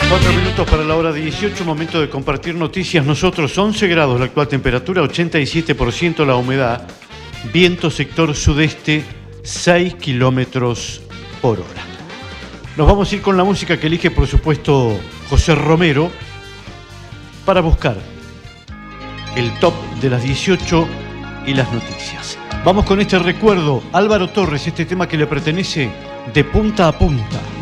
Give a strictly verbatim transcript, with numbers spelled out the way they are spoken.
Cuatro minutos para la hora dieciocho, momento de compartir noticias. Nosotros, once grados la actual temperatura, ochenta y siete por ciento la humedad, viento sector sudeste, seis kilómetros por hora. Nos vamos a ir con la música que elige, por supuesto, José Romero, para buscar el top de las dieciocho y las noticias. Vamos con este recuerdo, Álvaro Torres, este tema que le pertenece De Punta a Punta.